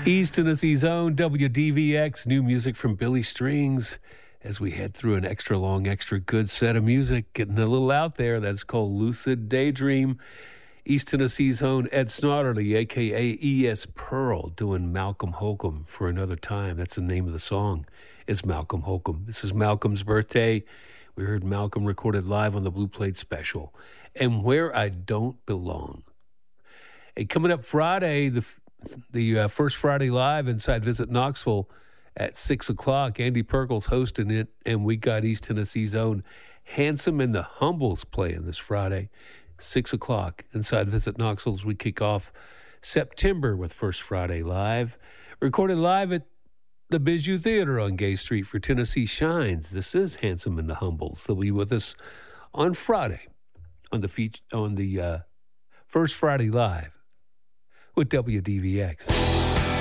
East Tennessee's own WDVX, new music from Billy Strings as we head through an extra long, extra good set of music, getting a little out there. That's called Lucid Daydream. East Tennessee's own Ed Snodderly, a.k.a. E.S. Pearl, doing Malcolm Holcomb for another time. That's the name of the song, is Malcolm Holcomb. This is Malcolm's birthday. We heard Malcolm recorded live on the Blue Plate Special. And Where I Don't Belong. Hey, coming up Friday, the first Friday Live inside Visit Knoxville at 6 o'clock. Andy Perkles hosting it, and we got East Tennessee's own Handsome and the Humbles playing this Friday, 6 o'clock inside Visit Knoxville as we kick off September with First Friday Live. Recorded live at the Bijou Theater on Gay Street for Tennessee Shines. This is Handsome and the Humbles. They'll be with us on Friday on the First Friday Live with WDVX.